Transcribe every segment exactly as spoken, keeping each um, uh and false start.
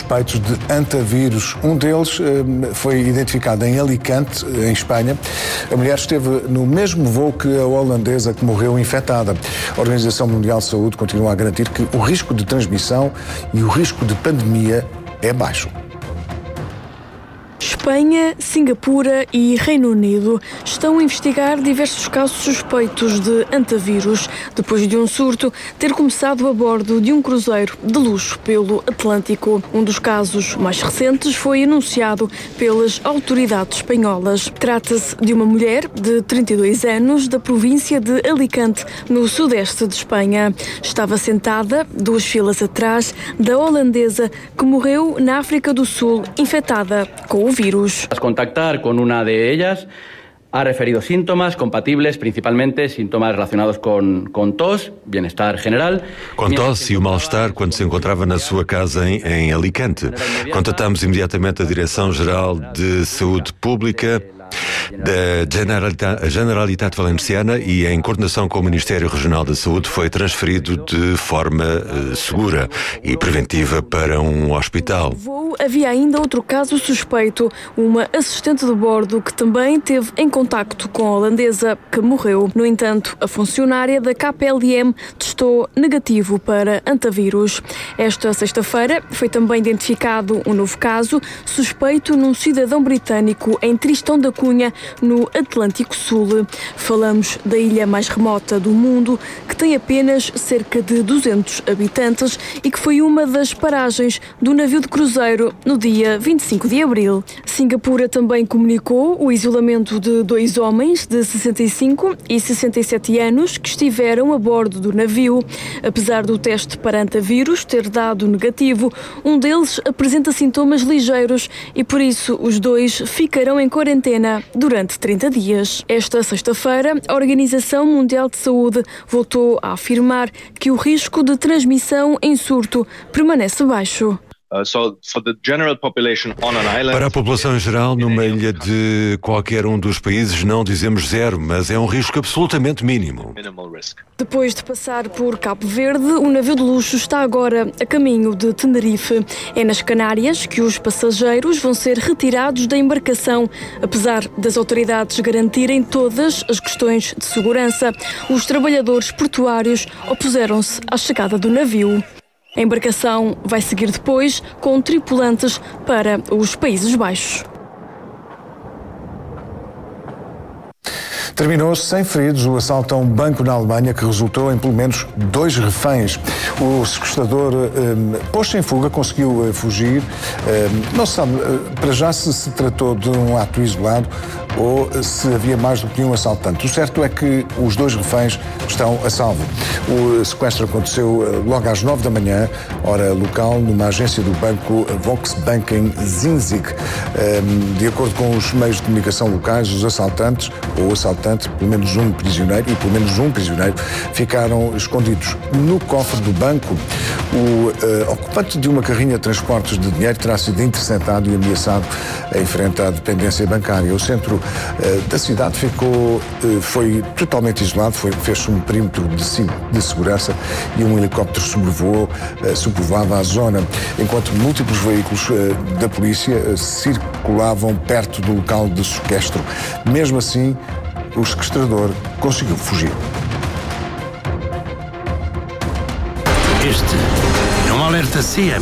suspeitos de antavírus. Um deles eh, foi identificado em Alicante, em Espanha. A mulher esteve no mesmo voo que a holandesa que morreu infectada. A Organização Mundial de Saúde continua a garantir que o risco de transmissão e o risco de pandemia é baixo. Espanha, Singapura e Reino Unido estão a investigar diversos casos suspeitos de antavírus, depois de um surto ter começado a bordo de um cruzeiro de luxo pelo Atlântico. Um dos casos mais recentes foi anunciado pelas autoridades espanholas. Trata-se de uma mulher de trinta e dois anos da província de Alicante, no sudeste de Espanha. Estava sentada duas filas atrás da holandesa que morreu na África do Sul, infectada com o vírus. Tras contactar con una de ellas, ha referido síntomas compatibles, principalmente síntomas relacionados con, con tos, bienestar general. Com tosse e o mal-estar quando se encontrava na sua casa em, em Alicante. Contatamos imediatamente a Direção-Geral de Saúde Pública da Generalitat, Generalitat Valenciana e, em coordenação com o Ministério Regional da Saúde, foi transferido de forma uh, segura e preventiva para um hospital. Havia ainda outro caso suspeito, uma assistente de bordo que também teve em contacto com a holandesa que morreu. No entanto, a funcionária da K P L M testou negativo para antavírus. Esta sexta-feira foi também identificado um novo caso suspeito num cidadão britânico em Tristão da Cunha, no Atlântico Sul. Falamos da ilha mais remota do mundo, que tem apenas cerca de duzentos habitantes e que foi uma das paragens do navio de cruzeiro no dia vinte e cinco de abril. Singapura também comunicou o isolamento de dois homens de sessenta e cinco e sessenta e sete anos que estiveram a bordo do navio. Apesar do teste para antavírus ter dado negativo, um deles apresenta sintomas ligeiros e, por isso, os dois ficarão em quarentena durante trinta dias. Esta sexta-feira, a Organização Mundial de Saúde voltou a afirmar que o risco de transmissão em surto permanece baixo. Para a população em geral, numa ilha de qualquer um dos países, não dizemos zero, mas é um risco absolutamente mínimo. Depois de passar por Cabo Verde, o navio de luxo está agora a caminho de Tenerife. É nas Canárias que os passageiros vão ser retirados da embarcação. Apesar das autoridades garantirem todas as questões de segurança, os trabalhadores portuários opuseram-se à chegada do navio. A embarcação vai seguir depois com tripulantes para os Países Baixos. Terminou-se sem feridos o assalto a um banco na Alemanha que resultou em pelo menos dois reféns. O sequestrador um, posto em fuga conseguiu uh, fugir. Um, não se sabe uh, para já se se tratou de um ato isolado ou se havia mais do que um assaltante. O certo é que os dois reféns estão a salvo. O sequestro aconteceu uh, logo às nove da manhã, hora local, numa agência do banco Volksbanken Zinzig. Um, de acordo com os meios de comunicação locais, os assaltantes ou assaltantes pelo menos um prisioneiro e pelo menos um prisioneiro ficaram escondidos no cofre do banco. O uh, ocupante de uma carrinha de transportes de dinheiro terá sido interceptado e ameaçado em frente à dependência bancária. O centro uh, da cidade ficou, uh, foi totalmente isolado, foi, fez-se um perímetro de, de segurança e um helicóptero sobrevoou, uh, sobrevoava a zona, enquanto múltiplos veículos uh, da polícia uh, circulavam perto do local de sequestro. Mesmo assim, o sequestrador conseguiu fugir. Este é um alerta C M.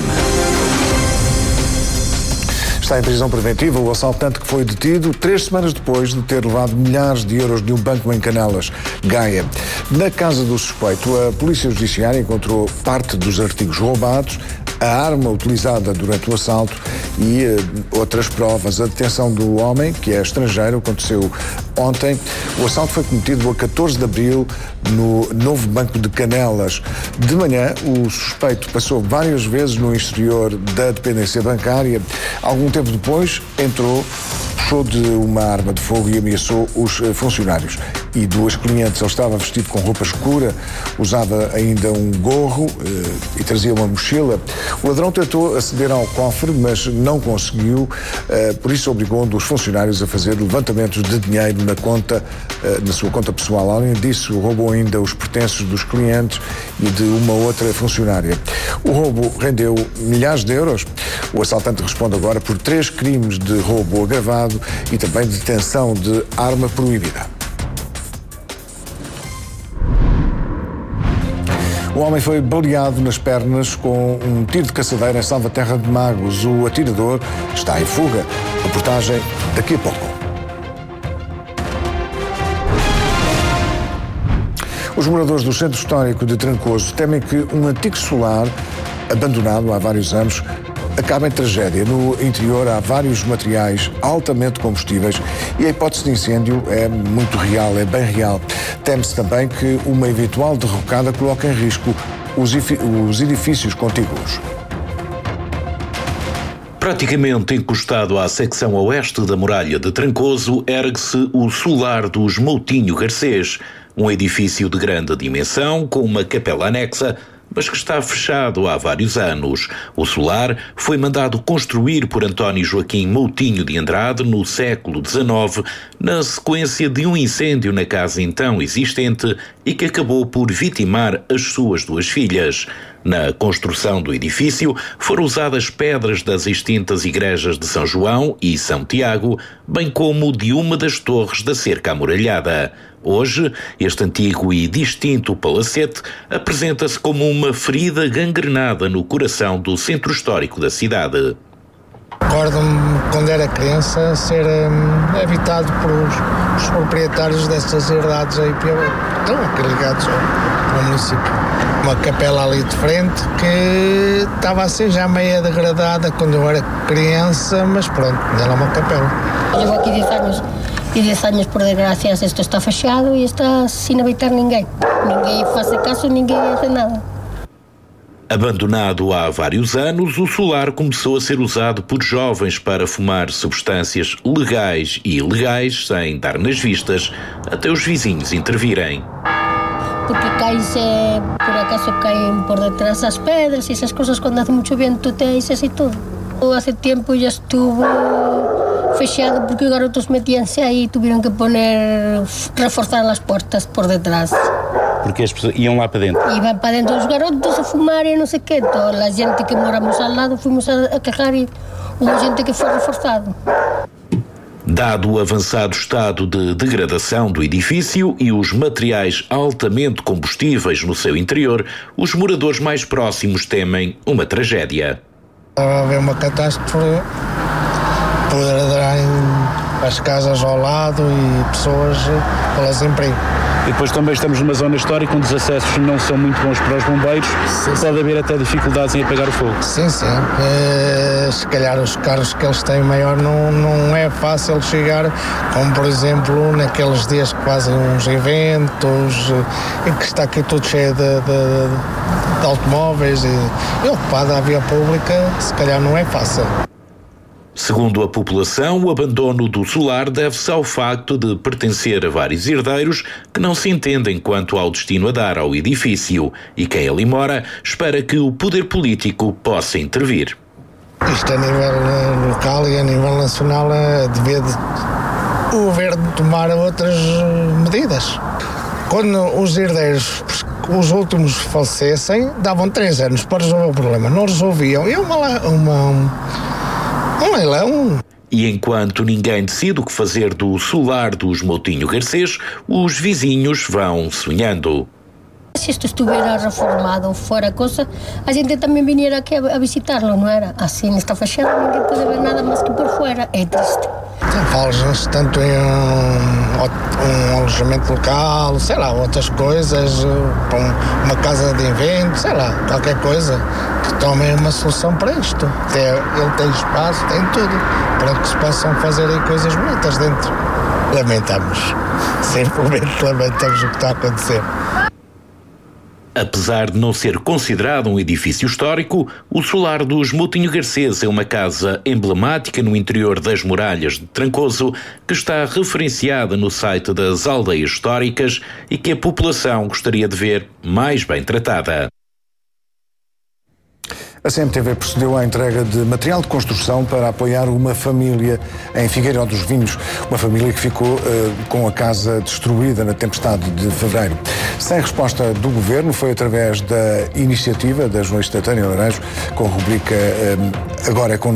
Está em prisão preventiva o assaltante que foi detido três semanas depois de ter levado milhares de euros de um banco em Canelas, Gaia. Na casa do suspeito, a Polícia Judiciária encontrou parte dos artigos roubados, a arma utilizada durante o assalto e uh, outras provas. A detenção do homem, que é estrangeiro, aconteceu ontem. O assalto foi cometido a catorze de abril no novo Banco de Canelas. De manhã, o suspeito passou várias vezes no exterior da dependência bancária. Algum tempo depois, entrou, puxou de uma arma de fogo e ameaçou os funcionários. e duas clientes. Ele estava vestido com roupa escura, usava ainda um gorro eh, e trazia uma mochila. O ladrão tentou aceder ao cofre, mas não conseguiu, eh, por isso obrigou um dos funcionários a fazer levantamentos de dinheiro na conta, eh, na sua conta pessoal. Além disso, roubou ainda os pertences dos clientes e de uma outra funcionária. O roubo rendeu milhares de euros. O assaltante responde agora por três crimes de roubo agravado e também de detenção de arma proibida. O homem foi baleado nas pernas com um tiro de caçadeira em Salvaterra de Magos. O atirador está em fuga. Reportagem daqui a pouco. Os moradores do Centro Histórico de Trancoso temem que um antigo solar, abandonado há vários anos, acaba em tragédia. No interior há vários materiais altamente combustíveis e a hipótese de incêndio é muito real, é bem real. Teme-se também que uma eventual derrocada coloque em risco os, os edifícios contíguos. Praticamente encostado à secção oeste da muralha de Trancoso, ergue-se o solar dos Moutinho Garcês, um edifício de grande dimensão com uma capela anexa, mas que está fechado há vários anos. O solar foi mandado construir por António Joaquim Moutinho de Andrade no século dezenove, na sequência de um incêndio na casa então existente e que acabou por vitimar as suas duas filhas. Na construção do edifício foram usadas pedras das extintas igrejas de São João e São Tiago, bem como de uma das torres da cerca amuralhada. Hoje, este antigo e distinto palacete apresenta-se como uma ferida gangrenada no coração do centro histórico da cidade. Recordo-me, quando era criança, ser um, habitado por os, os proprietários destas herdades aí, estão aqui ligados ao, ao município. Uma capela ali de frente que estava assim já meio degradada quando eu era criança, mas pronto, era uma capela. Llevo aqui dez anos e dez anos, por desgracia, isto está fechado e está sem habitar ninguém. Ninguém faz caso, ninguém faz nada. Abandonado há vários anos, o solar começou a ser usado por jovens para fumar substâncias legais e ilegais sem dar nas vistas, até os vizinhos intervirem. Porque caes, eh, por acaso caem por detrás das pedras e essas coisas, quando hace muito vento te aisas e tudo. Hace tempo já estuvo fechado porque os garotos metían-se aí e tiveram que poner, reforçar as portas por detrás. Porque as pessoas iam lá para dentro? Iam para dentro os garotos a fumar e não sei o quê. Toda a gente que moramos ao lado fomos a, a quejar e uma gente que foi reforçado. Dado o avançado estado de degradação do edifício e os materiais altamente combustíveis no seu interior, os moradores mais próximos temem uma tragédia. Estava a haver uma catástrofe, poderá dar as casas ao lado e pessoas elas emprego. E depois também estamos numa zona histórica onde os acessos não são muito bons para os bombeiros, sim, sim. Pode haver até dificuldades em apagar o fogo. Sim, sim. É, se calhar os carros que eles têm maior não, não é fácil chegar, como por exemplo naqueles dias que fazem uns eventos e que está aqui tudo cheio de, de, de automóveis e, e ocupada a via pública, se calhar não é fácil. Segundo a população, o abandono do solar deve-se ao facto de pertencer a vários herdeiros que não se entendem quanto ao destino a dar ao edifício e quem ali mora espera que o poder político possa intervir. Isto a nível local e a nível nacional devia de o governo tomar outras medidas. Quando os herdeiros, os últimos falecessem, davam três anos para resolver o problema. Não resolviam. E uma... uma Um leilão. E enquanto ninguém decide o que fazer do solar dos Moutinho Garcês, os vizinhos vão sonhando. Se isto estivesse reformado ou fora coisa, a gente também viria aqui a visitar-lo, não era? Assim está fechado, ninguém pode ver nada mais que por fora. É triste. Fala-se tanto em um, um alojamento local, sei lá, outras coisas, uma casa de evento, sei lá, qualquer coisa que tome uma solução para isto. Ele tem espaço, tem tudo, para que se possam fazer aí coisas bonitas dentro. Lamentamos, simplesmente lamentamos o que está a acontecer. Apesar de não ser considerado um edifício histórico, o Solar dos Moutinho Garcês é uma casa emblemática no interior das muralhas de Trancoso, que está referenciada no site das aldeias históricas e que a população gostaria de ver mais bem tratada. A C M T V procedeu à entrega de material de construção para apoiar uma família em Figueiró dos Vinhos, uma família que ficou uh, com a casa destruída na tempestade de fevereiro. Sem resposta do Governo, foi através da iniciativa da jornalista Tânia Laranjo, com a rubrica uh, Agora é com